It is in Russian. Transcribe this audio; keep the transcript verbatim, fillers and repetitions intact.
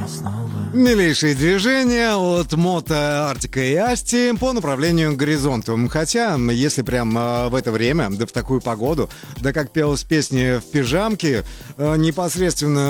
Милейшие движения от Мото, Артика и Асти по направлению к горизонту. Хотя, если прям э, в это время, да в такую погоду, да как пелась песня в пижамке, э, непосредственно